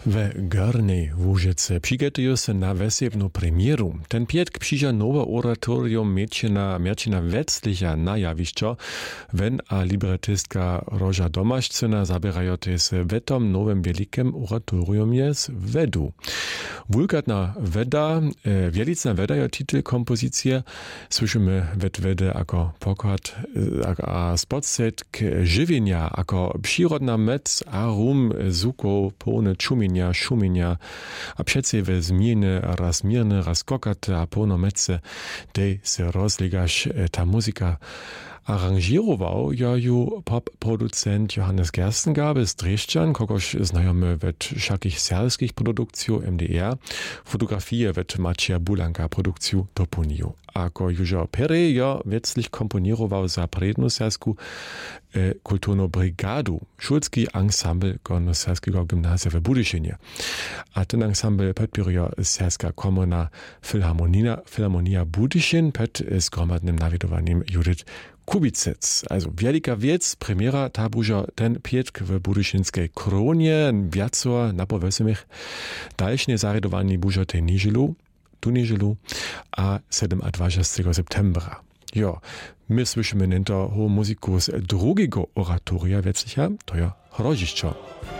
We Gornej Łużyce przygotują się na wesebną premieru. Ten pietk przyjdzie nowe oratorium Miercina Wetzlicha na jawiszczo. Wen a libretystka Roża Domaszczyna zabierają też w tym nowym wielkim oratoriumie z Wedu. Wulkatna Weda, Wielicna Weda je titel kompozycji. Słyszymy Wede jako pokład a spotsetk żywienia, jako przyrodna mec a rum zuko pełne czumienia, szumienia, a przece we zmiany raz mirne, raz kokate, a pełno mece, de se rozlegasz ta muzyka aranżirował ju pop-producent Johannes Gerstengabe z Dreszczan, kogoś znajomy wet wszelkich serbskich produkcji MDR, fotografie wet Macia Bulanka produkcji Toponiu. Ako Južo Pere ja wetzlich komponirował za prednu sersku kulturną brigadu, szulski ensemble Gornoserskiego gimnazja w Budyšinie. A ten ensemble podpieruje serska komuna Filharmonia Budyšin pod zgromadnym nawiedowaniem Judith Kubicec. Also wielika wiec, premiera ta bužo ten pietk w budyšinskiej kronie, wiacor napovesimich, dalšie zaredowanie bužo tej Tunižilu a 7 a 20. septembra. Jo, my słyszymy nento muzyku z drugiego oratoria Wetzlicha, to je Hroziščo.